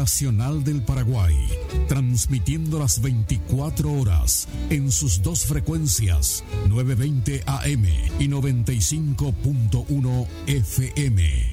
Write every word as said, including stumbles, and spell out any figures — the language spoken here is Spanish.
Nacional del Paraguay, transmitiendo las veinticuatro horas en sus dos frecuencias, novecientos veinte A M y noventa y cinco punto uno F M.